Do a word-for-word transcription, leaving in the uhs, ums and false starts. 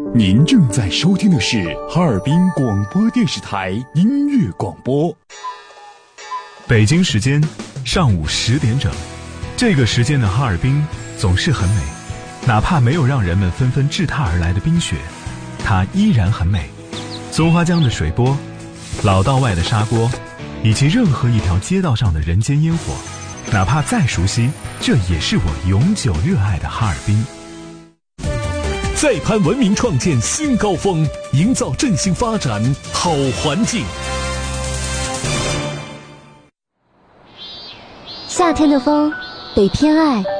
您正在收听的是哈尔滨广播电视台音乐广播。 北京时间上午十点整，这个时间的哈尔滨总是很美，哪怕没有让人们纷纷掷踏而来的冰雪，它依然很美。松花江的水波，老道外的砂锅，以及任何一条街道上的人间烟火，哪怕再熟悉，这也是我永久热爱的哈尔滨。 再攀文明创建新高峰，营造振兴发展好环境。 夏天的风，被偏爱